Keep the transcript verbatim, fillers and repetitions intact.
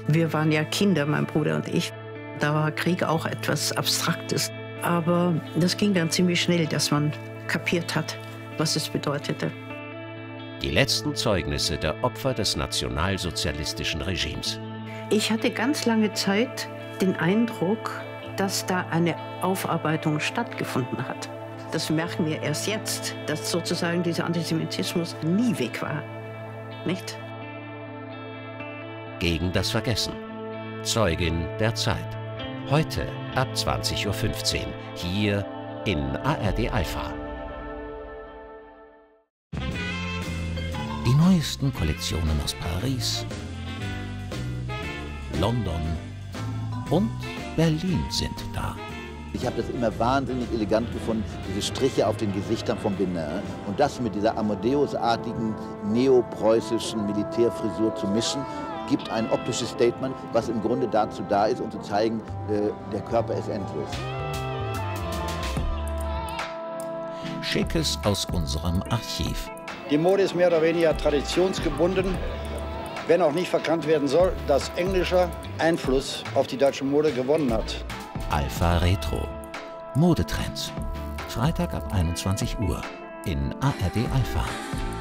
Wir waren ja Kinder, mein Bruder und ich. Da war Krieg auch etwas Abstraktes. Aber das ging dann ziemlich schnell, dass man kapiert hat, was es bedeutete. Die letzten Zeugnisse der Opfer des nationalsozialistischen Regimes. Ich hatte ganz lange Zeit den Eindruck, dass da eine Aufarbeitung stattgefunden hat. Das merken wir erst jetzt, dass sozusagen dieser Antisemitismus nie weg war. Nicht? Gegen das Vergessen. Zeugin der Zeit. Heute ab zwanzig Uhr fünfzehn hier in A R D Alpha. Die neuesten Kollektionen aus Paris, London und Berlin sind da. Ich habe das immer wahnsinnig elegant gefunden, diese Striche auf den Gesichtern vom Binder. Und das mit dieser Amadeus-artigen, neopreußischen Militärfrisur zu mischen, gibt ein optisches Statement, was im Grunde dazu da ist, um zu zeigen, äh, der Körper ist endlos. Schickes aus unserem Archiv. Die Mode ist mehr oder weniger traditionsgebunden, wenn auch nicht verkannt werden soll, dass englischer Einfluss auf die deutsche Mode gewonnen hat. Alpha Retro. Modetrends. Freitag ab einundzwanzig Uhr in A R D Alpha.